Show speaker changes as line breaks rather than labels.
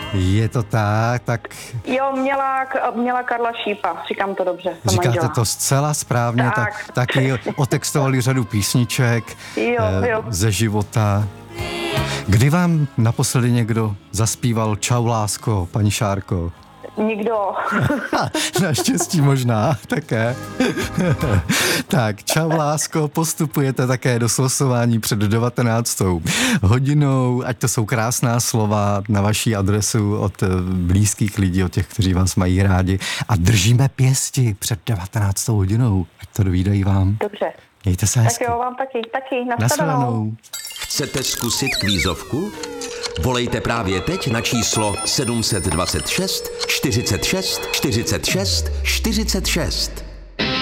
Je to tak.
Jo, měla Karla Šípa, říkám to dobře.
Říkáte
manžela.
to zcela správně, taky otextovali řadu písniček ze života. Kdy vám naposledy někdo zaspíval Čau lásko, paní Šárko?
Nikdo.
Naštěstí možná také. Tak, čau lásko, postupujete také do slosování před 19. hodinou, ať to jsou krásná slova na vaší adresu od blízkých lidí, od těch, kteří vás mají rádi. A držíme pěsti před 19. hodinou, ať to dovídají vám.
Dobře.
Mějte se hezky.
Tak jo, vám taky.
Nashledanou.
Chcete zkusit kvízovku? Volejte právě teď na číslo 726 46 46 46.